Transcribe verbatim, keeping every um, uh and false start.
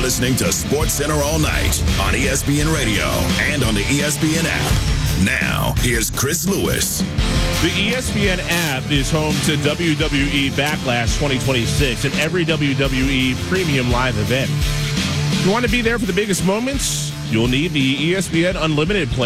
listening to SportsCenter all night on E S P N Radio and on the E S P N app. Now, here's Chris Lewis. The E S P N app is home to W W E Backlash twenty twenty-six and every W W E premium live event. If you want to be there for the biggest moments, you'll need the E S P N Unlimited plan.